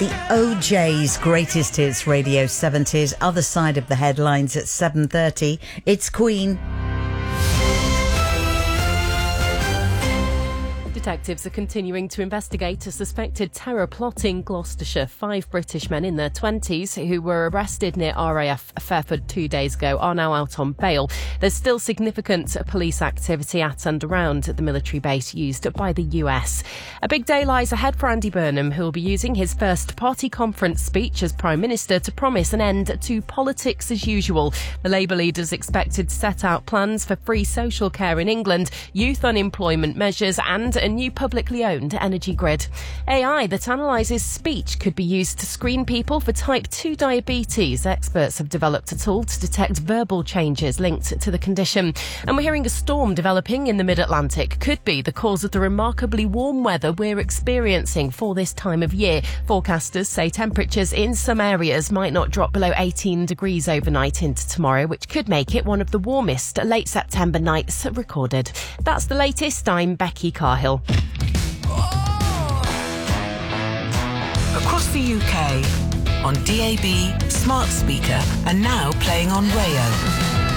The OJ's Greatest Hits Radio 70s, other side of the headlines at 7:30. It's Queen. Detectives are continuing to investigate a suspected terror plot in Gloucestershire. 5 British men in their 20s who were arrested near RAF Fairford 2 days ago are now out on bail. There's still significant police activity at and around the military base used by the US. A big day lies ahead for Andy Burnham, who will be using his first party conference speech as Prime Minister to promise an end to politics as usual. The Labour leader's expected to set out plans for free social care in England, youth unemployment measures and a new publicly owned energy grid. AI that analyses speech could be used to screen people for type 2 diabetes. Experts have developed a tool to detect verbal changes linked to the condition. And we're hearing a storm developing in the mid-Atlantic could be the cause of the remarkably warm weather we're experiencing for this time of year. Forecasters say temperatures in some areas might not drop below 18 degrees overnight into tomorrow, which could make it one of the warmest late September nights recorded. That's the latest. I'm Becky Carhill. Across the UK, on DAB, smart speaker, and now playing on Rayo.